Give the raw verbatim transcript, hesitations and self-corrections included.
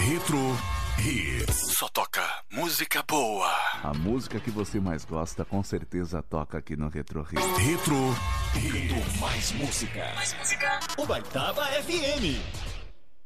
Retro Hits. Só toca música boa. A música que você mais gosta com certeza toca aqui no Retro Hits. Retro Hits. Mais música. Mais música. Ubaitaba F M.